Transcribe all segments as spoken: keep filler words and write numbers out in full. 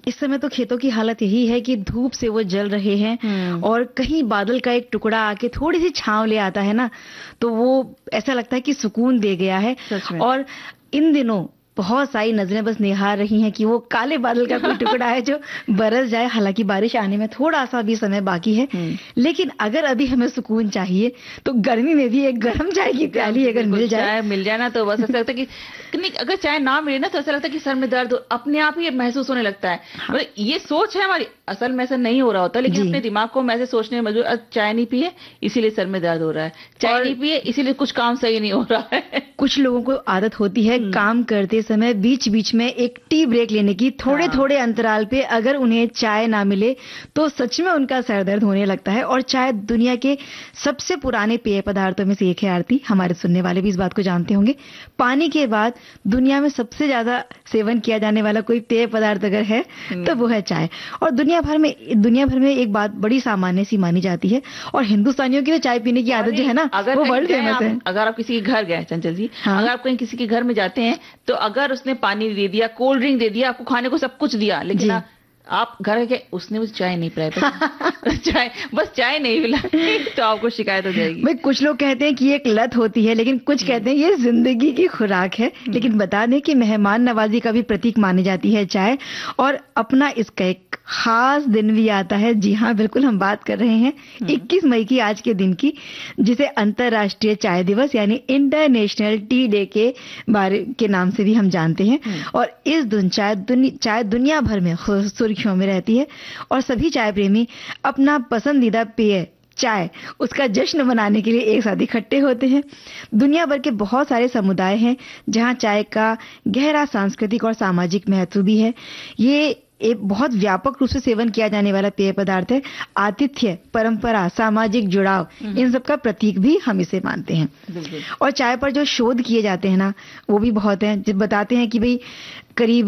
इस समय तो खेतों की हालत यही है कि धूप से वो जल रहे हैं और कहीं बादल का एक टुकड़ा आके थोड़ी सी छांव ले आता है ना, तो वो ऐसा लगता है कि सुकून दे गया है। और इन दिनों बहुत सारी नजरें बस निहार रही हैं कि वो काले बादल का कोई टुकड़ा है जो बरस जाए। हालांकि बारिश आने में थोड़ा सा भी समय बाकी है, लेकिन अगर अभी हमें सुकून चाहिए तो गर्मी में भी एक गर्म चाय की प्याली अगर मिल जाए चाय मिल जाए ना, तो बस ऐसा लगता है कि नहीं, अगर चाय ना मिले ना तो ऐसा लगता है कि सर में दर्द अपने आप ही महसूस होने लगता है। हाँ। मतलब ये सोच है हमारी, असल में ऐसा नहीं हो रहा होता, लेकिन अपने दिमाग को हम ऐसे सोचने में मजबूर, चाय नहीं पिए इसीलिए सर में दर्द हो रहा है, चाय नहीं पिए इसीलिए कुछ काम सही नहीं हो रहा है। कुछ लोगों को आदत होती है काम करते समय बीच बीच में एक टी ब्रेक लेने की, थोड़े हाँ। थोड़े अंतराल पे अगर उन्हें चाय ना मिले तो सच में उनका सर दर्द होने लगता है। और चाय दुनिया के सबसे पुराने पेय पदार्थों में से एक है। आरती, हमारे सुनने वाले भी इस बात को जानते होंगे, पानी के बाद दुनिया में सबसे ज्यादा सेवन किया जाने वाला कोई पेय पदार्थ अगर है तो वो है चाय। और दुनिया भर में दुनिया भर में एक बात बड़ी सामान्य सी मानी जाती है, और हिंदुस्तानियों की तो चाय पीने की आदत जो है ना वो वर्ल्ड फेमस है। अगर आप किसी के घर गए चंचल जी, हाँ? अगर आप कहीं किसी के घर में जाते हैं तो अगर उसने पानी दे दिया, कोल्ड ड्रिंक दे दिया, आपको खाने को सब कुछ दिया, लेकिन आ, आप घर के उसने मुझे चाय नहीं पिलाई, चाय बस चाय नहीं पिलाई तो आपको शिकायत हो जाएगी। भाई कुछ लोग कहते हैं कि एक लत होती है, लेकिन कुछ कहते हैं ये जिंदगी की खुराक है। लेकिन बता दें कि मेहमान नवाजी का भी प्रतीक मानी जाती है चाय, और अपना इसका एक खास दिन भी आता है। जी हाँ, बिल्कुल, हम बात कर रहे हैं इक्कीस मई की, आज के दिन की, जिसे अंतर्राष्ट्रीय चाय दिवस यानी इंटरनेशनल टी डे के बारे के नाम से भी हम जानते हैं। और इस दिन चाय दुनि, चाय दुनिया भर में सुर्खियों में रहती है, और सभी चाय प्रेमी अपना पसंदीदा पेय चाय उसका जश्न मनाने के लिए एक साथ इकट्ठे होते हैं। दुनिया भर के बहुत सारे समुदाय हैं जहां चाय का गहरा सांस्कृतिक और सामाजिक महत्व भी है। ये एक बहुत व्यापक रूप से सेवन किया जाने वाला पेय पदार्थ है। आतिथ्य, परंपरा, सामाजिक जुड़ाव, इन सब का प्रतीक भी हम इसे मानते हैं। और चाय पर जो शोध किए जाते हैं ना, वो भी बहुत हैं। जब बताते हैं कि भाई करीब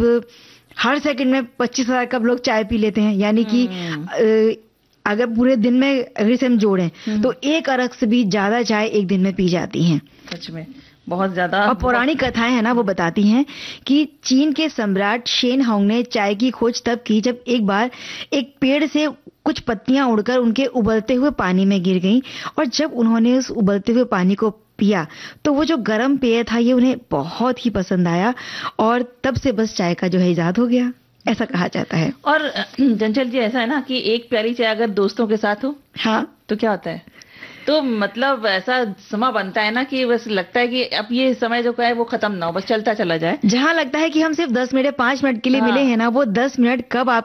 हर सेकंड में पच्चीस हजार कप लोग चाय पी लेते हैं, यानी कि अगर पूरे दिन में अगर इसे हम जोड़ें तो एक अरग से भी ज्यादा चाय एक दिन में पी जाती हैं। सच में बहुत ज्यादा। और पौराणिक कथाएं है ना, वो बताती हैं कि चीन के सम्राट शेन हांग ने चाय की खोज तब की जब एक बार एक पेड़ से कुछ पत्तियां उड़कर उनके उबलते हुए पानी में गिर गईं, और जब उन्होंने उस उबलते हुए पानी को पिया तो वो जो गर्म पेय था ये उन्हें बहुत ही पसंद आया, और तब से बस चाय का जो है इजाद हो गया, ऐसा कहा जाता है। और चंचल जी ऐसा है ना कि एक प्याली चाय अगर दोस्तों के साथ हो, हाँ, तो क्या होता है, तो मतलब ऐसा समय बनता है ना कि बस लगता है कि अब ये समय जो है वो खत्म ना हो, बस चलता चला जाए। जहाँ लगता है कि हम सिर्फ दस मिनट पांच मिनट के लिए हाँ। मिले हैं ना, वो दस मिनट कब आप